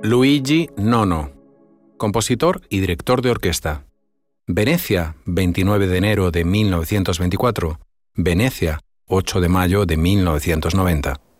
Luigi Nono, compositor y director de orquesta. Venecia, 29 de enero de 1924. Venecia, 8 de mayo de 1990.